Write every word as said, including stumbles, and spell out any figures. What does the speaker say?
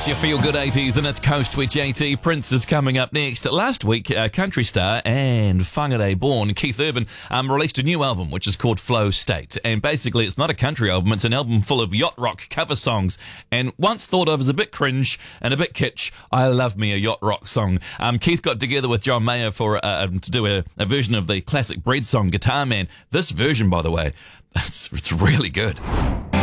It's your feel-good eighties and it's Coast with J T. Prince is coming up next. Last week, uh, country star and Whangarei-born Keith Urban um, released a new album which is called Flow State. And basically, it's not a country album, it's an album full of yacht rock cover songs. And once thought of as a bit cringe and a bit kitsch, I love me a yacht rock song. Um, Keith got together with John Mayer for uh, to do a, a version of the classic Bread song, Guitar Man. This version, by the way, it's, it's really good.